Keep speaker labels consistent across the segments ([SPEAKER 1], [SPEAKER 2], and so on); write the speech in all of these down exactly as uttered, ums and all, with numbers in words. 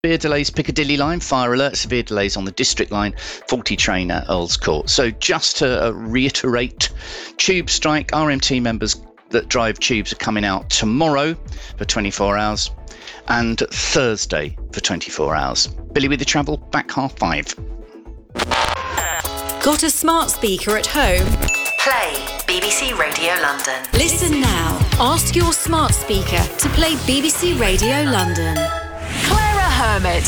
[SPEAKER 1] Severe delays Piccadilly line, fire alert, severe delays on the district line, faulty train at Earls Court. So just to uh, reiterate, tube strike, R M T members that drive tubes are coming out tomorrow for twenty-four hours and Thursday for twenty-four hours. Billy with the travel, back half five.
[SPEAKER 2] Got a smart speaker at home?
[SPEAKER 3] Play B B C Radio London.
[SPEAKER 2] Listen now. Ask your smart speaker to play B B C Radio London.
[SPEAKER 3] Clara Hermit.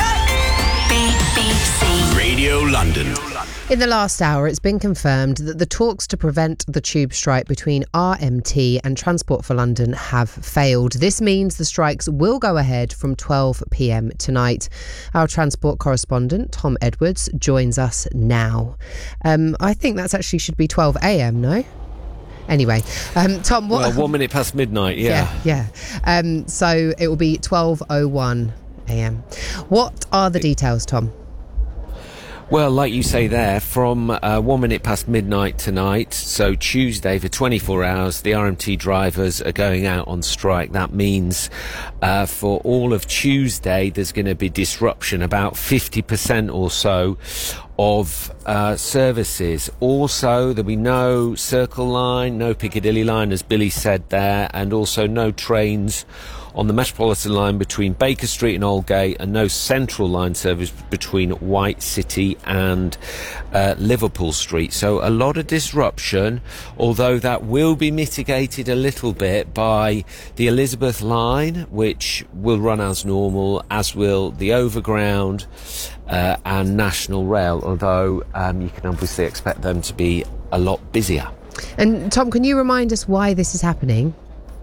[SPEAKER 3] B B C
[SPEAKER 4] Radio London.
[SPEAKER 5] In the last hour, it's been confirmed that the talks to prevent the tube strike between R M T and Transport for London have failed. This means the strikes will go ahead from twelve p.m. tonight. Our transport correspondent, Tom Edwards, joins us now. Um, I think that's actually should be twelve a.m, no? Anyway, um, Tom, what...
[SPEAKER 6] Well, one minute past midnight, yeah.
[SPEAKER 5] Yeah, yeah. Um, so it will be twelve oh one a.m. What are the details, Tom?
[SPEAKER 6] Well, like you say there, from uh, one minute past midnight tonight, so Tuesday for twenty-four hours, the R M T drivers are going out on strike. That means uh, for all of Tuesday, there's going to be disruption, about fifty percent or so of uh, services. Also, there'll be no Circle line, no Piccadilly line, as Billy said there, and also no trains on the Metropolitan line between Baker Street and Aldgate, and no Central line service between White City and uh, Liverpool Street. So a lot of disruption, although that will be mitigated a little bit by the Elizabeth line, which will run as normal, as will the Overground uh, and National Rail, although um, you can obviously expect them to be a lot busier.
[SPEAKER 5] And Tom, can you remind us why this is happening?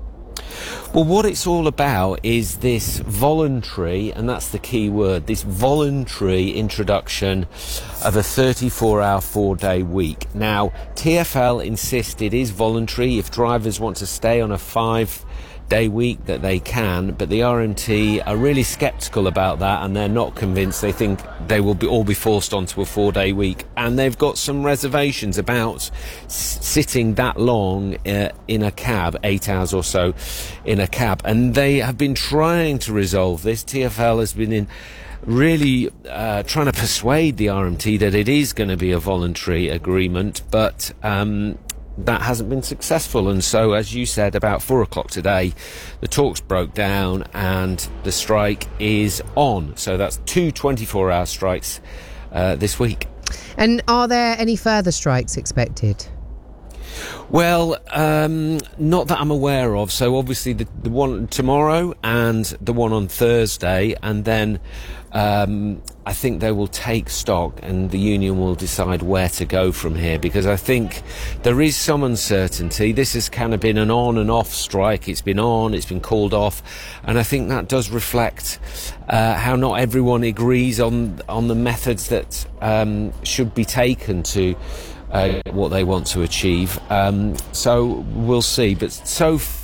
[SPEAKER 6] Well, what it's all about is this voluntary, and that's the key word, this voluntary introduction of a thirty-four hour, four-day week. Now, T F L insist it is voluntary. If drivers want to stay on a five-day week, that they can, but the R M T are really sceptical about that, and they're not convinced. They think they will be all be forced onto a four-day week, and they've got some reservations about s- sitting that long uh, in a cab, eight hours or so in a cab, and they have been trying to resolve this. T F L has been in really uh, trying to persuade the R M T that it is going to be a voluntary agreement, but um that hasn't been successful, and so, as you said, about four o'clock today, the talks broke down and the strike is on. So that's two twenty-four hour strikes uh, this week.
[SPEAKER 5] And are there any further strikes expected?
[SPEAKER 6] Well, um, not that I'm aware of. So obviously the, the one tomorrow and the one on Thursday, and then um, I think they will take stock and the union will decide where to go from here, because I think there is some uncertainty. This has kind of been an on and off strike. It's been on, it's been called off, and I think that does reflect uh, how not everyone agrees on on the methods that um, should be taken to Uh, what they want to achieve. Um, so we'll see. But so f-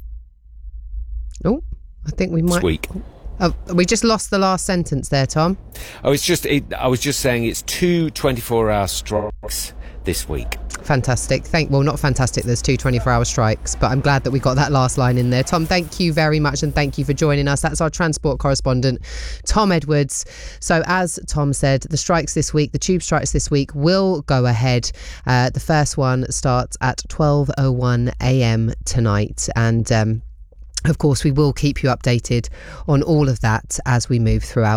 [SPEAKER 5] Oh, I think we might...
[SPEAKER 6] week.
[SPEAKER 5] Oh, we just lost the last sentence there, Tom.
[SPEAKER 6] Oh, it's just. It, I was just saying it's two twenty-four hour strikes this week.
[SPEAKER 5] Fantastic. Thank. Well, not fantastic. There's two twenty-four hour strikes, but I'm glad that we got that last line in there. Tom, thank you very much, and thank you for joining us. That's our transport correspondent, Tom Edwards. So, as Tom said, the strikes this week, the tube strikes this week, will go ahead. Uh, the first one starts at twelve oh one a.m. tonight, and um, of course, we will keep you updated on all of that as we move throughout.